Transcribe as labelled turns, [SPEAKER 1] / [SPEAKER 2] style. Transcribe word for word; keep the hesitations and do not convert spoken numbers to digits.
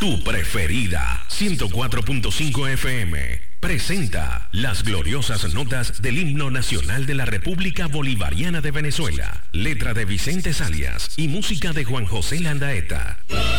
[SPEAKER 1] tu preferida. ciento cuatro punto cinco F M presenta las gloriosas notas del himno nacional de la República Bolivariana de Venezuela. Letra de Vicente Salias y música de Juan José Landaeta.